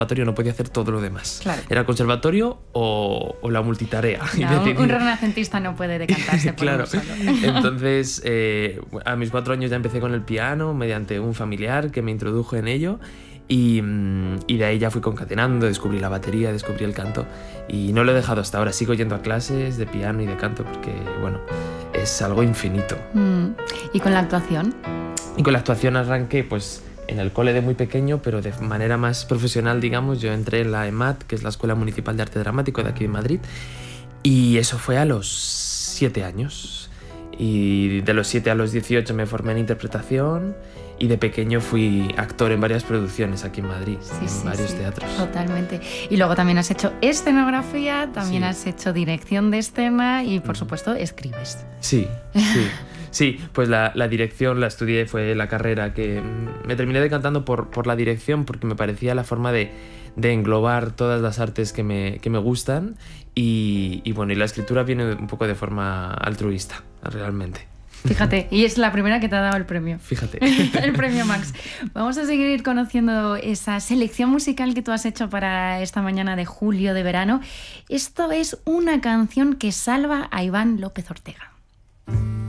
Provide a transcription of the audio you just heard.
conservatorio no podía hacer todo lo demás. Claro. Era el conservatorio o la multitarea. No, un renacentista no puede decantarse por claro. uno solo. Entonces, a mis 4 años ya empecé con el piano mediante un familiar que me introdujo en ello. Y de ahí ya fui concatenando, descubrí la batería, descubrí el canto y no lo he dejado hasta ahora. Sigo yendo a clases de piano y de canto porque, bueno, es algo infinito. ¿Y con la actuación? Y con la actuación arranqué pues en el cole de muy pequeño, pero de manera más profesional, digamos. Yo entré en la EMAD, que es la Escuela Municipal de Arte Dramático de aquí de Madrid, y eso fue a los 7 años. Y de los 7 a los 18 me formé en interpretación. Y de pequeño fui actor en varias producciones aquí en Madrid, en varios teatros. Totalmente. Y luego también has hecho escenografía, también has hecho dirección de escena y, por supuesto, escribes. Sí, pues la dirección la estudié, fue la carrera que me terminé decantando por la dirección porque me parecía la forma de englobar todas las artes que me gustan y bueno, y la escritura viene un poco de forma altruista, realmente. Fíjate, y es la primera que te ha dado el premio. Fíjate. El premio Max. Vamos a seguir conociendo esa selección musical que tú has hecho para esta mañana de julio de verano. Esto es una canción que salva a Iván López Ortega.